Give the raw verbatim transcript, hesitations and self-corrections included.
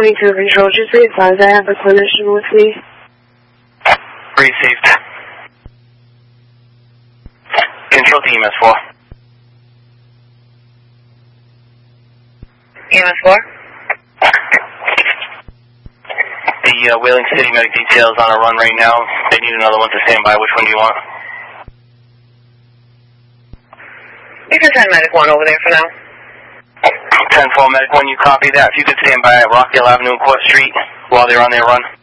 twenty-two Control, just be advised I have a clinician with me. Received. Control to E M S four. E M S four? The uh, Whaling City Medic detail is on a run right now. They need another one to stand by. Which one do you want? You can send Medic one over there for now. ten four Medic one, you copy that. If you could stand by at Rockdale Avenue and Court Street while they're on their run.